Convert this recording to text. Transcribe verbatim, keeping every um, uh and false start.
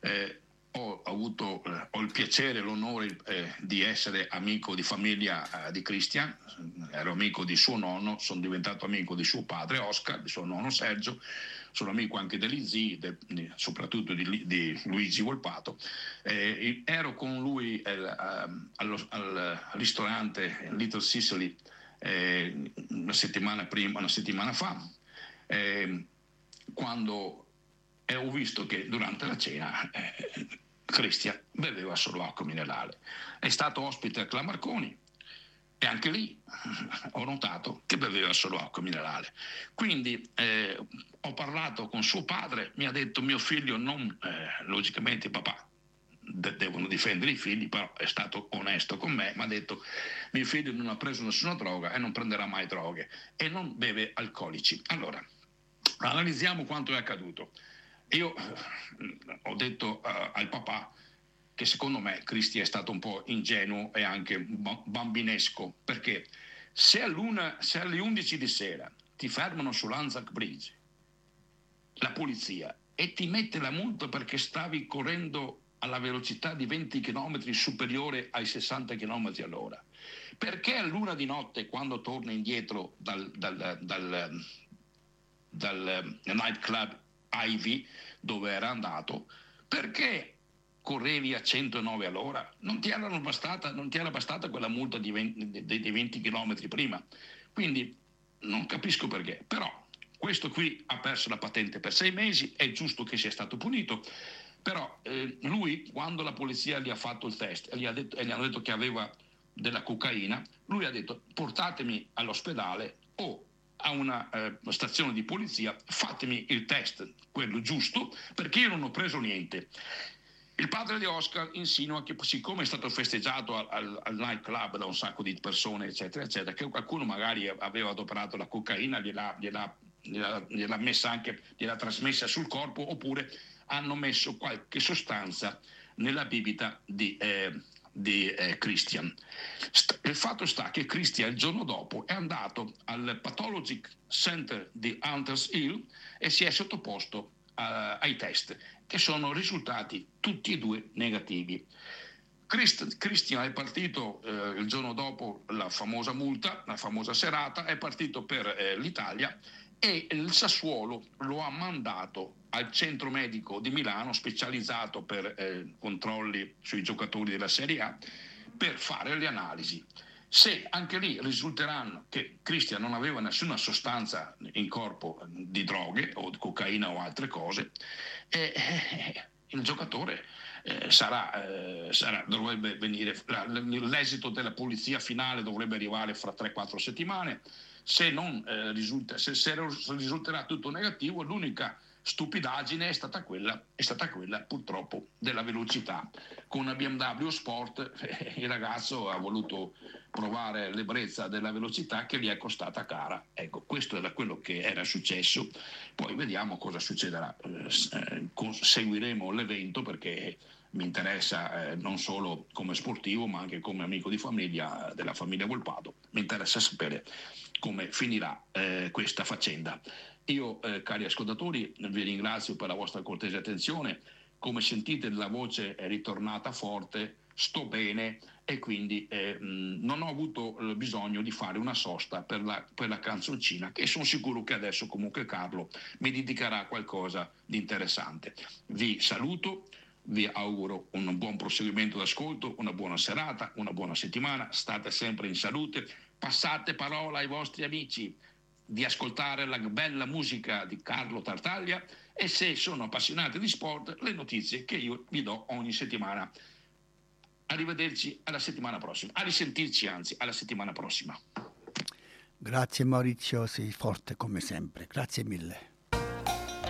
eh, ho avuto eh, ho il piacere e l'onore eh, di essere amico di famiglia eh, di Christian. Ero amico di suo nonno, sono diventato amico di suo padre Oscar, di suo nonno Sergio, sono amico anche degli zii, de, di, soprattutto di, di Luigi Volpato. Eh, ero con lui eh, allo, al ristorante Little Sicily eh, una settimana prima, una settimana fa, eh, quando eh, ho visto che durante la cena eh, Christian beveva solo acqua minerale. È stato ospite a Clamarconi e anche lì ho notato che beveva solo acqua minerale. Quindi eh, ho parlato con suo padre, mi ha detto mio figlio non, eh, logicamente papà de- devono difendere i figli, però è stato onesto con me, mi ha detto mio figlio non ha preso nessuna droga e non prenderà mai droghe e non beve alcolici. Allora, analizziamo quanto è accaduto. Io eh, ho detto uh, al papà che secondo me Cristi è stato un po' ingenuo e anche bambinesco, perché se, all'una, se alle undici di sera ti fermano sull'Anzac Bridge la polizia e ti mette la multa perché stavi correndo alla velocità di venti chilometri superiore ai sessanta chilometri all'ora, perché a luna di notte quando torni indietro dal, dal, dal, dal nightclub Ivy dove era andato, perché correvi a centonove all'ora? Non ti erano bastata, non ti era bastata quella multa di venti, di venti chilometri prima? Quindi non capisco perché, però questo qui ha perso la patente per sei mesi, è giusto che sia stato punito, però eh, lui quando la polizia gli ha fatto il test e gli, ha detto, e gli hanno detto che aveva della cocaina, lui ha detto portatemi all'ospedale o a una eh, stazione di polizia, fatemi il test, quello giusto, perché io non ho preso niente. Il padre di Oscar insinua che siccome è stato festeggiato al, al, al nightclub da un sacco di persone, eccetera, eccetera, che qualcuno magari aveva adoperato la cocaina, gliel'ha, gliel'ha, gliel'ha, gliel'ha messa anche, gliel'ha trasmessa sul corpo, oppure hanno messo qualche sostanza nella bibita di, eh, di eh, Christian. St- il fatto sta che Christian il giorno dopo è andato al Pathology Center di Hunters Hill e si è sottoposto a, ai test, che sono risultati tutti e due negativi. Christ- Christian è partito eh, il giorno dopo la famosa multa, la famosa serata, è partito per eh, l'Italia e il Sassuolo lo ha mandato al centro medico di Milano specializzato per eh, controlli sui giocatori della Serie A per fare le analisi. Se anche lì risulteranno che Christian non aveva nessuna sostanza in corpo di droghe o di cocaina o altre cose, eh, eh, il giocatore eh, sarà, eh, sarà, dovrebbe venire, l'esito della polizia finale dovrebbe arrivare fra tre quattro settimane. Se non eh, risulta, se, se risulterà tutto negativo, l'unica stupidaggine è stata quella, è stata quella purtroppo della velocità. Con una B M W Sport eh, il ragazzo ha voluto provare l'ebbrezza della velocità che gli è costata cara. Ecco, questo era quello che era successo. Poi vediamo cosa succederà. Eh, seguiremo l'evento perché mi interessa eh, non solo come sportivo ma anche come amico di famiglia della famiglia Volpato. Mi interessa sapere come finirà eh, questa faccenda. Io, eh, cari ascoltatori, vi ringrazio per la vostra cortese attenzione. Come sentite la voce è ritornata forte, sto bene e quindi eh, mh, non ho avuto eh, bisogno di fare una sosta per la, per la canzoncina, che sono sicuro che adesso comunque Carlo mi dedicherà qualcosa di interessante. Vi saluto, vi auguro un buon proseguimento d'ascolto, una buona serata, una buona settimana, state sempre in salute, passate parola ai vostri amici di ascoltare la bella musica di Carlo Tartaglia e se sono appassionati di sport le notizie che io vi do ogni settimana. Arrivederci alla settimana prossima, a risentirci anzi alla settimana prossima. Grazie Maurizio, sei forte come sempre, grazie mille.